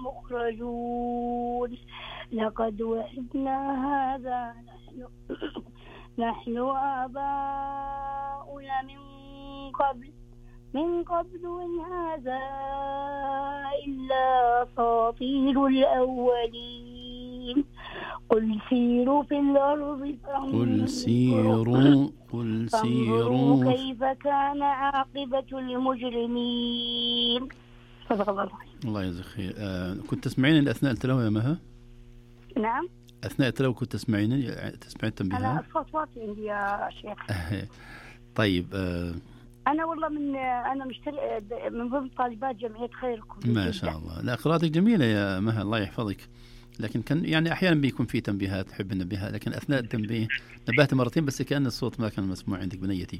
لمخرجون لقد وعدنا هذا نحن وآباؤنا من قبل إن هذا إلا أساطير الأولين قل سيروا في الأرض فانظروا كيف كان عاقبة المجرمين. صدق الله. الله يجزاك خير. كنت تسمعين أثناء التلاوة يا مها؟ نعم أثناء التلاوة كنت تسمعين التنبيهات؟ أنا الصوت واطي عندي يا شيخ. طيب أنا والله أنا من ضمن طالبات جمعية خيركم. ما شاء الله. لا قراءتك جميلة يا مها الله يحفظك، لكن كان يعني أحيانا بيكون في تنبيهات تحب ننبهها، لكن أثناء التنبيه نبهت مرتين بس كأن الصوت ما كان مسموع عندك بنيتي.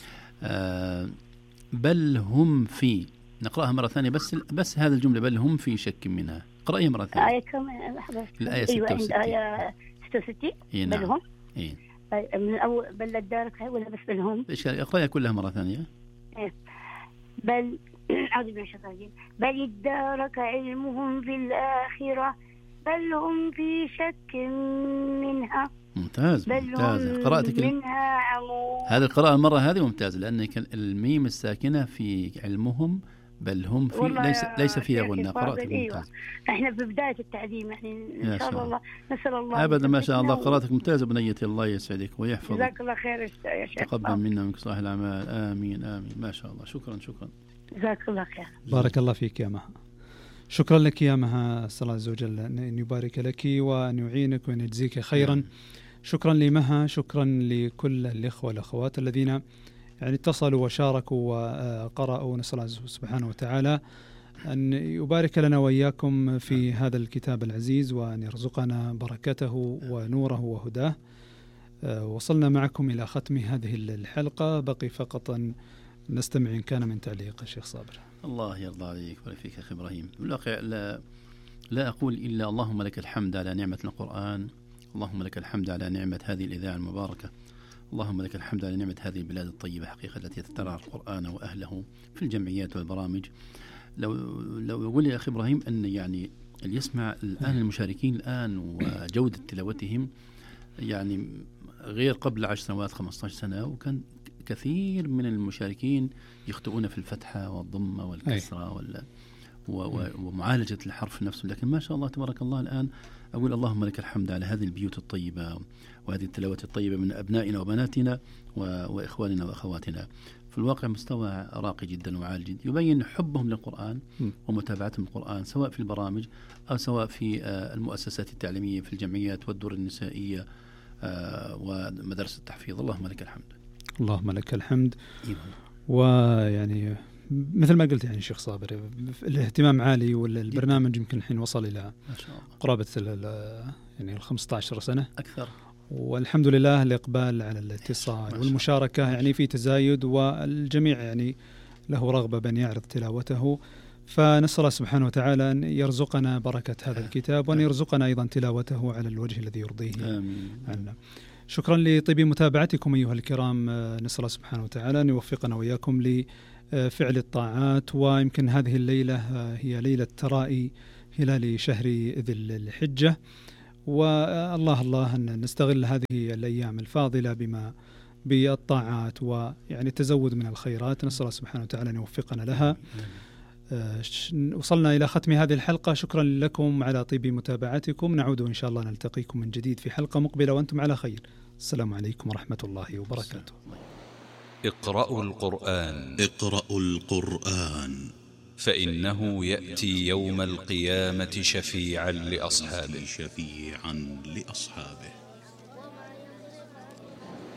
بل هم في، نقرأها مرة ثانية بس هذه الجملة بل هم في شك منها. قرأيها مرة ثانية. آية كم؟ الآية 66. آية 66. نعم. بل هم. إيه. من أول بل الدارك ولا بس بل هم؟ إيش اقرأيها كلها مرة ثانية. إيه. بل أعوذ بالله من الشيطان الرجيم. بل ادارك علمهم في الآخرة بل هم في شك منها. ممتاز. قراءتك منها عمود. هذه القراءة المرة هذه ممتازة، لأن الميم الساكنة في علمهم بل هم في ليس فيها غنة. قراءتك ممتازة. احنا في بداية التعليم يعني إن شاء الله نسأل الله أبدا. ما شاء الله قراءتك ممتازة بنيتي، الله يسعدك ويحفظك. جزاك الله خير يا شيخ. تقبل منا ومنك صالح الأعمال. آمين. ما شاء الله. شكرا. جزاك الله خير. بارك الله فيك يا مها. شكرا لك يا مها، أسأل الله عز وجل أن يبارك لك وأن يعينك وأن يجزيك خيرا. شكرا لمها، شكرا لكل الإخوة والأخوات الذين يعني اتصلوا وشاركوا وقرأوا. نسأل الله سبحانه وتعالى أن يبارك لنا وإياكم في هذا الكتاب العزيز وأن يرزقنا بركته ونوره وهداه. وصلنا معكم إلى ختم هذه الحلقة، بقي فقط أن نستمع إن كان من تعليق الشيخ صابر. الله يرضى عليك ويفيك أخي إبراهيم. بالواقع لا أقول إلا اللهم لك الحمد على نعمة القرآن، اللهم لك الحمد على نعمة هذه الإذاعة المباركة، اللهم لك الحمد على نعمة هذه البلاد الطيبة حقيقة التي تترعى القرآن وأهله في الجمعيات والبرامج. لو يقول يا أخي إبراهيم أن يعني اللي يسمع الآن المشاركين الآن وجودة تلاوتهم يعني غير قبل 10 سنوات 15 سنة، وكان كثير من المشاركين يخطئون في الفتحة والضمة والكسرة ومعالجة الحرف نفسه، لكن ما شاء الله تبارك الله الآن أقول اللهم لك الحمد على هذه البيوت الطيبة وهذه التلاوات الطيبة من أبنائنا وبناتنا وإخواننا وأخواتنا. في الواقع مستوى راقي جدا وعالي جدا، يبين حبهم للقرآن ومتابعتهم للقرآن سواء في البرامج أو سواء في المؤسسات التعليمية في الجمعيات والدور النسائية ومدارس التحفيظ. اللهم لك الحمد. اللهم لك الحمد. ويعني مثل ما قلت يعني شيخ صابر الاهتمام عالي، والبرنامج يمكن الحين وصل إلى قرابة يعني 15 سنة أكثر، والحمد لله الإقبال على الاتصال والمشاركة يعني في تزايد، والجميع يعني له رغبة بأن يعرض تلاوته. فنسأل الله سبحانه وتعالى أن يرزقنا بركة هذا الكتاب وأن يرزقنا أيضا تلاوته على الوجه الذي يرضيه عنا. شكرا لطيب متابعتكم أيها الكرام. نسأل الله سبحانه وتعالى أن يوفقنا وإياكم لفعل الطاعات. ويمكن هذه الليلة هي ليلة ترائي هلال شهر ذي الحجة، والله أن نستغل هذه الأيام الفاضلة بالطاعات ويعني التزود من الخيرات. نسأل الله سبحانه وتعالى أن يوفقنا لها. وصلنا إلى ختم هذه الحلقة. شكرا لكم على طيب متابعتكم. نعود إن شاء الله نلتقيكم من جديد في حلقة مقبلة وأنتم على خير. السلام عليكم ورحمة الله وبركاته. اقرأوا القرآن فإنه يأتي يوم القيامة شفيعا لأصحابه.